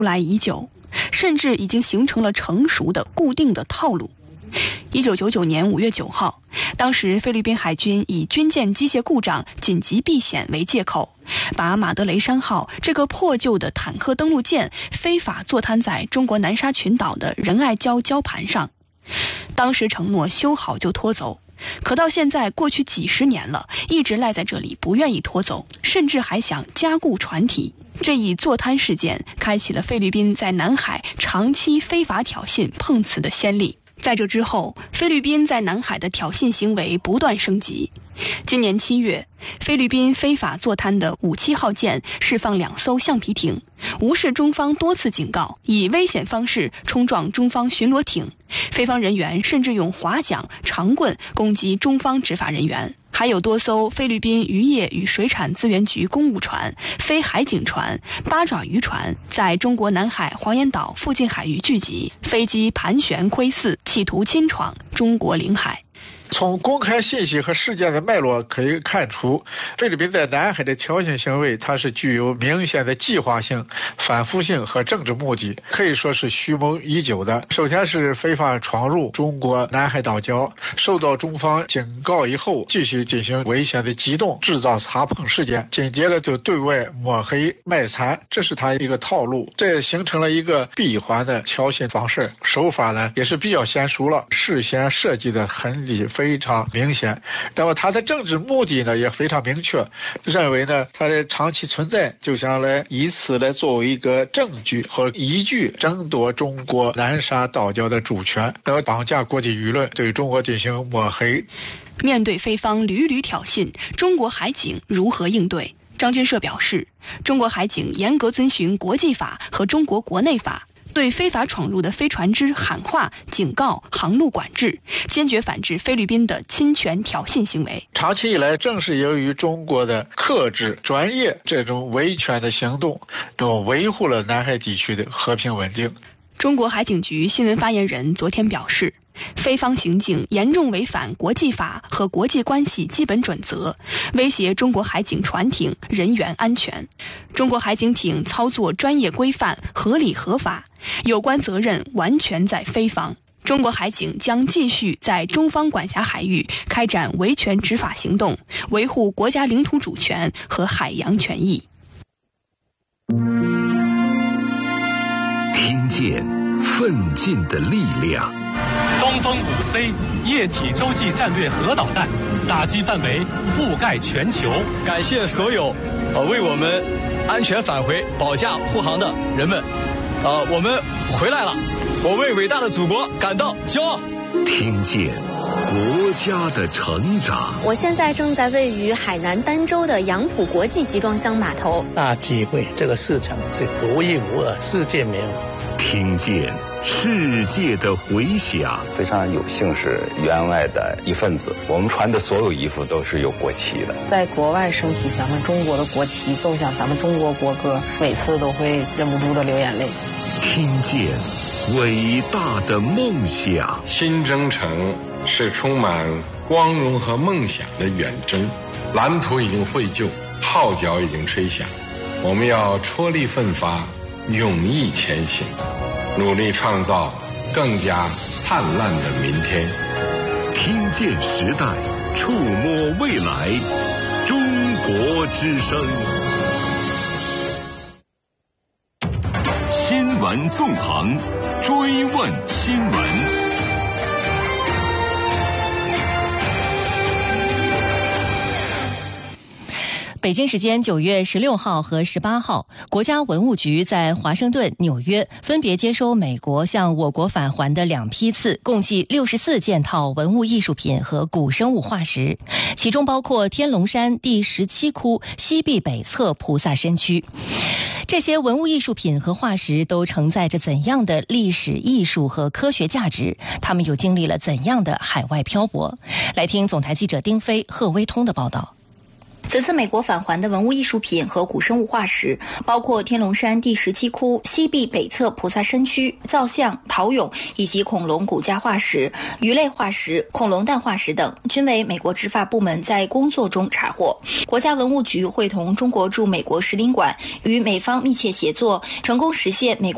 来已久，甚至已经形成了成熟的固定的套路。1999年5月9号，当时菲律宾海军以军舰机械故障紧急避险为借口，把马德雷山号这个破旧的坦克登陆舰非法坐滩在中国南沙群岛的仁爱礁礁盘上。当时承诺修好就拖走，可到现在过去几十年了，一直赖在这里不愿意拖走，甚至还想加固船体。这一坐滩事件开启了菲律宾在南海长期非法挑衅碰瓷的先例。在这之后，菲律宾在南海的挑衅行为不断升级。今年7月，菲律宾非法坐滩的57号舰释放2艘橡皮艇，无视中方多次警告，以危险方式冲撞中方巡逻艇，菲方人员甚至用划桨、长棍攻击中方执法人员。还有多艘菲律宾渔业与水产资源局公务船、非海警船、八爪渔船在中国南海黄岩岛附近海域聚集，飞机盘旋窥伺，企图侵闯中国领海。 从公开信息和事件的脉络可以看出，菲律宾在南海的挑衅行为，它是具有明显的计划性、反复性和政治目的，可以说是蓄谋已久的。首先是非法闯入中国南海岛礁，受到中方警告以后，继续进行危险的机动，制造擦碰事件，紧接着就对外抹黑卖惨，这是他一个套路。这也形成了一个闭环的挑衅方式，手法呢也是比较娴熟了，事先设计的痕迹非常明显。那么他的政治目的呢也非常明确，认为呢他的长期存在就想来以此来作为一个证据和依据，争夺中国南沙岛礁的主权，然后绑架国际舆论，对中国进行抹黑。 面对菲方屡屡挑衅，中国海警如何应对？张军社表示，中国海警严格遵循国际法和中国国内法，对非法闯入的飞船只喊话、警告、航路管制，坚决反制菲律宾的侵权挑衅行为。 长期以来，正是由于中国的克制、专业这种维权的行动，维护了南海地区的和平稳定。 中国海警局新闻发言人昨天表示，菲方行径严重违反国际法和国际关系基本准则，威胁中国海警船艇人员安全。中国海警艇操作专业规范、合理合法，有关责任完全在菲方。中国海警将继续在中方管辖海域开展维权执法行动，维护国家领土主权和海洋权益。 听见奋进的力量。 东风5C 液体洲际战略核导弹打击范围覆盖全球。 感谢所有为我们安全返回保驾护航的人们，我们回来了，我为伟大的祖国感到骄傲。 听见国家的成长。 我现在正在位于海南儋州的杨浦国际集装箱码头。 大机会，这个市场是独一无二，世界没有。 听见世界的回响。 非常有幸是员外的一份子，我们穿的所有衣服都是有国旗的。 在国外升起咱们中国的国旗，奏响咱们中国国歌，每次都会忍不住的流眼泪。 听见伟大的梦想。 新征程是充满光荣和梦想的远征，蓝图已经绘就，号角已经吹响，我们要踔厉奋发，勇毅前行，努力创造更加灿烂的明天。 听见时代，触摸未来，中国之声。新闻纵横，追问新闻。 北京时间9月16号和18号，国家文物局在华盛顿、纽约分别接收美国向我国返还的2批次，共计64件套文物艺术品和古生物化石，其中包括天龙山第17窟西壁北侧菩萨身躯。这些文物艺术品和化石都承载着怎样的历史、艺术和科学价值？他们又经历了怎样的海外漂泊？来听总台记者丁飞、贺威通的报道。 此次美国返还的文物艺术品和古生物化石包括天龙山第17窟西壁北侧菩萨身躯、造像、陶俑以及恐龙骨架化石、鱼类化石、恐龙蛋化石等，均为美国执法部门在工作中查获。国家文物局会同中国驻美国使领馆与美方密切协作，成功实现美国